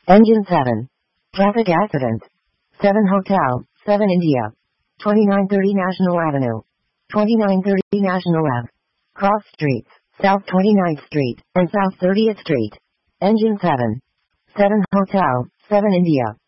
Engine 7. Traffic accident. 7 Hotel, 7 India. 2930 National Avenue. 2930 National Ave. Cross Streets, South 29th Street, and South 30th Street. Engine 7. 7 Hotel, 7 India.